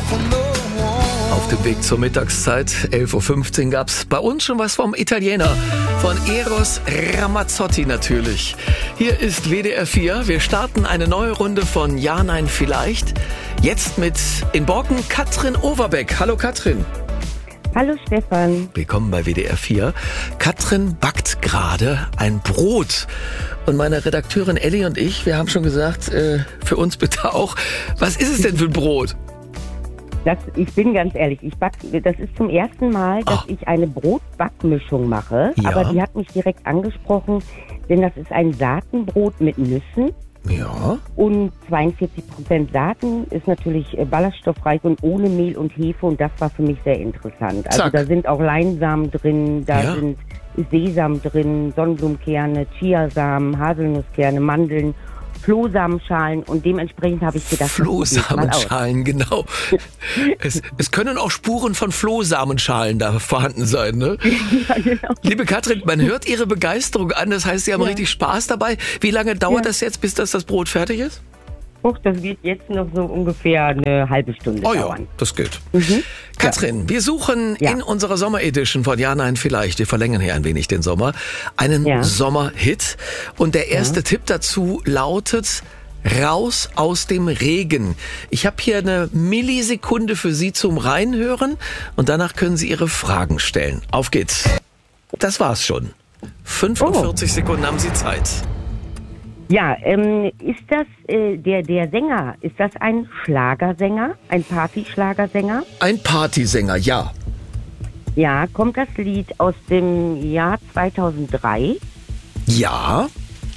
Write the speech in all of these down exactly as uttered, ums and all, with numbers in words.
Auf dem Weg zur Mittagszeit, elf Uhr fünfzehn, gab es bei uns schon was vom Italiener, von Eros Ramazzotti natürlich. Hier ist W D R vier, wir starten eine neue Runde von Ja, Nein, Vielleicht. Jetzt mit in Borken Katrin Overbeck. Hallo Katrin. Hallo Stefan. Willkommen bei W D R vier. Katrin backt gerade ein Brot. Und meine Redakteurin Elli und ich, wir haben schon gesagt, äh, für uns bitte auch, was ist es denn für ein Brot? Das, ich bin ganz ehrlich, ich back, das ist zum ersten Mal, dass Oh. ich eine Brotbackmischung mache. Ja. Aber die hat mich direkt angesprochen, denn das ist ein Saatenbrot mit Nüssen. Ja. Und zweiundvierzig Prozent Saaten ist natürlich äh, ballaststoffreich und ohne Mehl und Hefe. Und das war für mich sehr interessant. Also Zack. da sind auch Leinsamen drin, da Ja. sind Sesam drin, Sonnenblumenkerne, Chiasamen, Haselnusskerne, Mandeln, Flohsamenschalen. Und dementsprechend habe ich gedacht, das probier's mal aus. Flohsamenschalen, genau. es, es können auch Spuren von Flohsamenschalen da vorhanden sein, ne? Ja, genau. Liebe Katrin, man hört Ihre Begeisterung an, das heißt, Sie haben Ja. richtig Spaß dabei. Wie lange dauert Ja. das jetzt, bis das, das Brot fertig ist? Och, das wird jetzt noch so ungefähr eine halbe Stunde Oh ja, dauern. das geht. Mhm. Katrin, wir suchen Ja. in unserer Sommer-Edition von Ja, Nein, Vielleicht, wir verlängern hier ein wenig den Sommer, einen Ja. Sommer-Hit. Und der erste Tipp dazu lautet: Raus aus dem Regen. Ich habe hier eine Millisekunde für Sie zum Reinhören und danach können Sie Ihre Fragen stellen. Auf geht's. Das war's schon. fünfundvierzig Sekunden haben Sie Zeit. Ja, ähm, ist das äh, der der Sänger? Ist das ein Schlagersänger, ein Partyschlagersänger? Ein Partysänger, ja. Ja, kommt das Lied aus dem Jahr zweitausenddrei? Ja.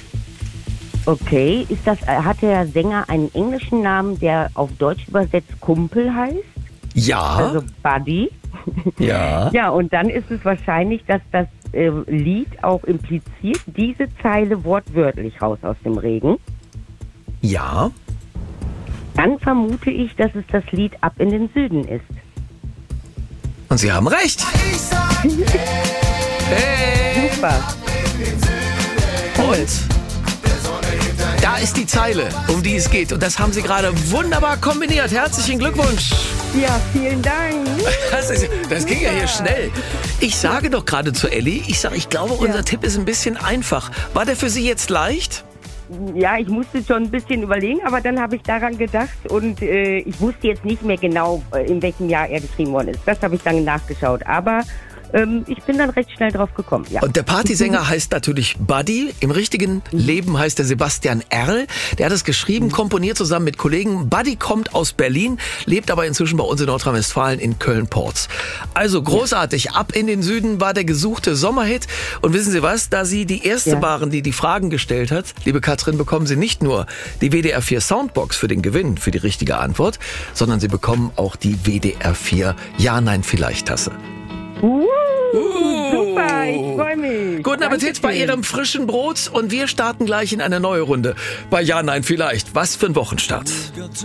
Okay, ist das äh, hat der Sänger einen englischen Namen, der auf Deutsch übersetzt Kumpel heißt? Ja. Also Buddy? Ja. Ja, und dann ist es wahrscheinlich, dass das äh, Lied auch impliziert diese Zeile wortwörtlich raus aus dem Regen. Ja. Dann vermute ich, dass es das Lied Ab in den Süden ist. Und Sie haben recht. Hey. Super. Und da ist die Zeile, um die es geht. Und das haben Sie gerade wunderbar kombiniert. Herzlichen Glückwunsch. Ja, vielen Dank. Das, ist, das ging ja hier schnell. Ich sage doch gerade zu Elli, ich sage, ich glaube, unser Ja. Tipp ist ein bisschen einfach. War der für Sie jetzt leicht? Ja, ich musste schon ein bisschen überlegen, aber dann habe ich daran gedacht und äh, ich wusste jetzt nicht mehr genau, äh, in welchem Jahr er geschrieben worden ist. Das habe ich dann nachgeschaut, aber ähm, ich bin dann recht schnell drauf gekommen. Ja. Und der Partysänger heißt natürlich Buddy. Im richtigen Leben heißt er Sebastian Erl. Der hat es geschrieben, komponiert zusammen mit Kollegen. Buddy kommt aus Berlin, lebt aber inzwischen bei uns in Nordrhein-Westfalen in Köln-Porz. Also großartig. Ab in den Süden war der gesuchte Sommerhit. Und wissen Sie was? Da Sie die erste Ja. waren, die die Fragen gestellt hat, liebe Katrin, bekommen Sie nicht nur die W D R vier Soundbox für den Gewinn, für die richtige Antwort, sondern Sie bekommen auch die W D R vier Ja, Nein, Vielleicht Tasse. Uh, super, ich freue mich. Guten Appetit bei Dankeschön. Ihrem frischen Brot und wir starten gleich in eine neue Runde bei Ja, Nein, Vielleicht. Was für ein Wochenstart.